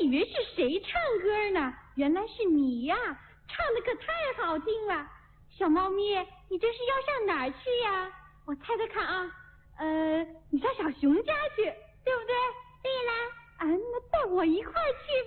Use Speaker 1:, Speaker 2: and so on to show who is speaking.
Speaker 1: 以为是谁唱歌呢，原来是你呀，唱的可太好听了。小猫咪，你这是要上哪儿去呀？我猜猜看啊，你上小熊家去，对不对？
Speaker 2: 对啦。
Speaker 1: 那带我一块儿去